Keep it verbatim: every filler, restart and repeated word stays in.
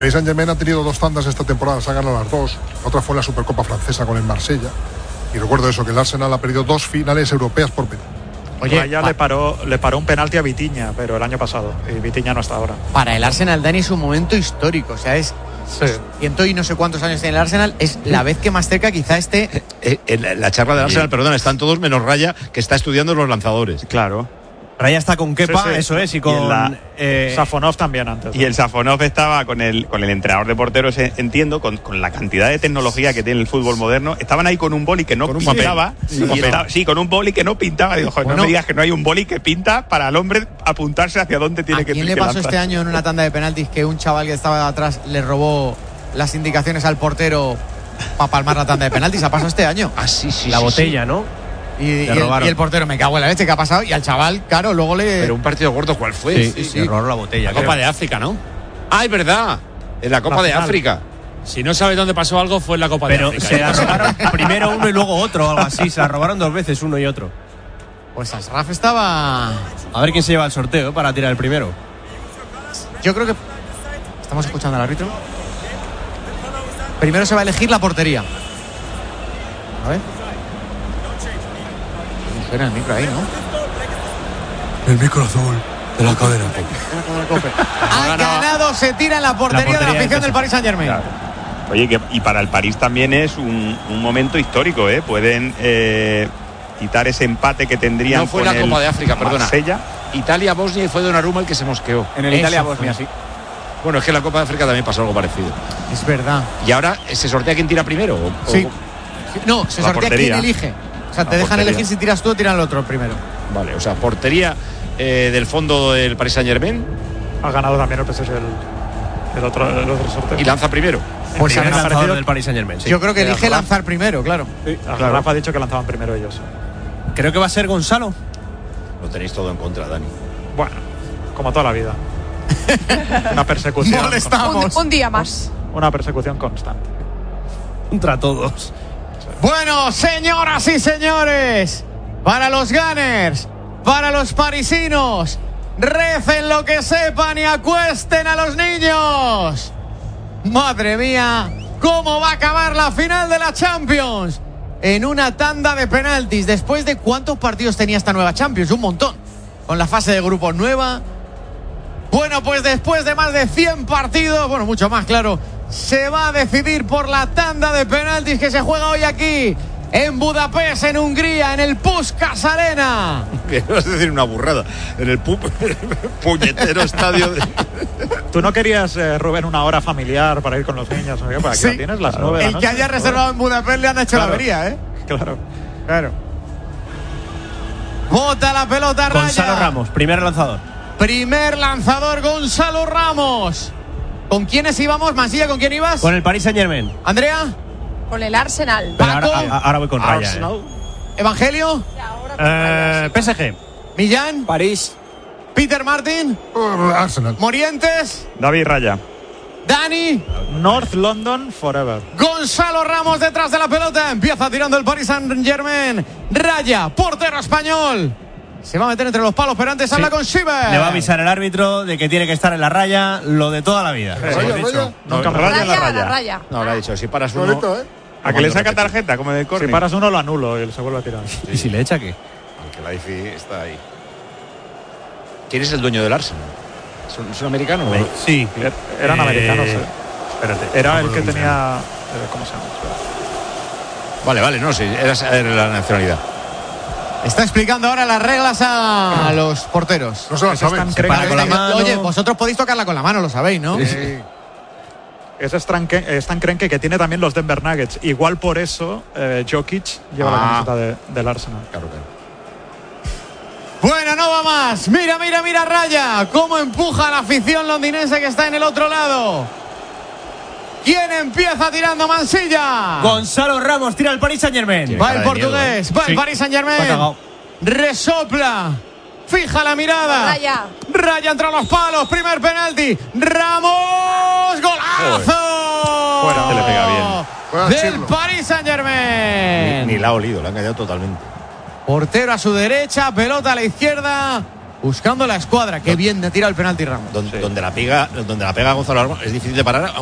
El Saint-Germain ha tenido dos tandas esta temporada, se han ganado las dos. Otra fue la Supercopa Francesa con el Marsella. Y recuerdo eso, que el Arsenal ha perdido dos finales europeas por penal. Oye, Raya le paró, le paró un penalti a Vitinha, pero el año pasado. Y Vitinha no está ahora. Para el Arsenal, Dani, es un momento histórico. O sea, es sí. ciento y no sé cuántos años tiene el Arsenal. Es la vez que más cerca quizá esté. Eh, eh, la charla del Arsenal, perdona, están todos menos Raya, que está estudiando los lanzadores. Claro. Raya está con Kepa, sí, sí. eso es, y con y la, eh, Safonov también antes. Y el Safonov estaba con el con el entrenador de porteros, entiendo, con, con la cantidad de tecnología que tiene el fútbol moderno. Estaban ahí con un boli que no con pintaba. Sí, y estaba, sí, con un boli que no pintaba. Digo, joder, bueno, no me digas que no hay un boli que pinta para el hombre apuntarse hacia dónde tiene ¿A que quién le que pasó lanzar? este año en una tanda de penaltis que un chaval que estaba atrás le robó las indicaciones al portero para palmar la tanda de penaltis? ¿Ha pasado este año? Ah, sí, sí. La sí, botella, sí. ¿no? Y, y, el, y el portero, me cago en la leche, ¿qué ha pasado? Y al chaval, claro, luego le. Pero un partido gordo, ¿cuál fue? Sí, sí, sí. Le robó la botella. La Copa de África, ¿no? Ah, es verdad. En la Copa la de final. África. Si no sabes dónde pasó algo, fue en la Copa Pero de África. se la robaron primero uno y luego otro, algo así. Se la robaron dos veces, uno y otro. Pues Asraf estaba. A ver quién se lleva el sorteo ¿eh? para tirar el primero. Yo creo que. Estamos escuchando al árbitro. Primero se va a elegir la portería. A ver. Suena el micro ahí, ¿no? El micro azul de la cadena. Ha ganado, se tira en la portería, La portería de la afición de del Paris Saint-Germain. Claro. Oye, que, y para el París también es un, un momento histórico, ¿eh? Pueden eh, quitar ese empate que tendrían No fue con la el Copa de África, perdona. Marsella. Italia-Bosnia y fue Donnarumma el que se mosqueó. En el Eso Italia-Bosnia, fue. sí. Bueno, es que en la Copa de África también pasó algo parecido. Es verdad. ¿Y ahora se sortea quién tira primero? ¿O, Sí. o- No, se La sortea portería. quién elige. O sea, La te dejan portería. elegir si tiras tú o tiran el otro primero. Vale, o sea, portería eh, del fondo del Paris Saint-Germain Ha ganado también el P S G el, el, otro, el otro sorteo. y lanza primero. Pues Primer ha lanzador aparecido- del Paris Saint-Germain, sí. Yo creo que Sí, elige Asraf. lanzar primero, claro. Sí, claro. Rafa ha dicho que lanzaban primero ellos. Creo que va a ser Gonzalo. Lo tenéis todo en contra, Dani. Bueno, como toda la vida. Una persecución. Molestamos. Un, un día más. Una persecución constante. Contra todos. Bueno, señoras y señores, para los Gunners, para los parisinos, recen lo que sepan y acuesten a los niños. Madre mía, ¿cómo va a acabar la final de la Champions? En una tanda de penaltis. ¿Después de cuántos partidos tenía esta nueva Champions? Un montón. Con la fase de grupos nueva. Bueno, pues después de más de cien partidos, bueno, mucho más, claro, se va a decidir por la tanda de penaltis que se juega hoy aquí, en Budapest, en Hungría, en el Puskás Arena. Vas a decir una burrada. En el pu puñetero estadio de... ¿Tú no querías, eh, Rubén, una hora familiar para ir con los niños? ¿No? Para aquí Sí. la tienes las nueve de la El que noche. haya reservado en Budapest le han hecho Claro. la avería, ¿eh? Claro. Claro. Bota la pelota, Raya. Gonzalo Ramos, primer lanzador. Primer lanzador, Gonzalo Ramos. ¿Con quiénes íbamos? Mansilla, ¿con quién ibas? Con el Paris Saint-Germain. Andrea, Con el Arsenal. Pero ahora, Paco. a- ahora voy con Raya. Arsenal. Evangelio, Eh, P S G. Millán, París. Peter Martin, Uh, Arsenal. Morientes, David Raya. Dani, North London Forever. Gonzalo Ramos detrás de la pelota. Empieza tirando el Paris Saint-Germain. Raya, portero español. Se va a meter entre los palos, pero antes habla con Schieber. Le va a avisar el árbitro de que tiene que estar en la raya, lo de toda la vida. Raya, Raya. Nunca me Raya raya. en la Raya, raya. la raya. No, lo ha dicho. Si paras uno... Bonito, ¿eh? ¿A que le saca tarjeta como en el Si córner? paras uno, lo anulo y se vuelve a tirar. ¿Y si le echa qué? Aunque la I F I está ahí. ¿Quién es el dueño del Arsenal? ¿Es un, es un americano? o no? Sí. Er- Eran Eh, americanos. eh. Espérate. Era el que tenía. eh, ¿Cómo se llama? Espera. Vale, vale, no, sí, era, era la nacionalidad. Está explicando ahora las reglas a, a los porteros. No se las Ese es saben. tan Se cre- para con la mano. Oye, vosotros podéis tocarla con la mano, lo sabéis, ¿no? Ese es tan, cre- es tan crenque que tiene también los Denver Nuggets. Igual por eso eh, Jokic lleva la Ah. camiseta de- del Arsenal. Claro, claro. Bueno, no va más. Mira, mira, mira, Raya. Cómo empuja a la afición londinense que está en el otro lado. ¿Quién empieza tirando? Mansilla. Gonzalo Ramos tira el Paris Saint-Germain. Tiene Va cara el de portugués, miedo, va el Sí. Paris Está Saint-Germain. cagao. Resopla. Fija la mirada. Raya. Raya entre los palos. Primer penalti. Ramos. ¡Golazo! Fuera. Se le pega bien. Fuera Del Chirlo. Paris Saint-Germain. Ni, ni la ha olido, la ha engañado totalmente. Portero a su derecha, pelota a la izquierda. buscando la escuadra. Qué bien de tira el penalti Ramos. Donde, sí. donde, la pega, donde la pega Gonzalo Ramos es difícil de parar.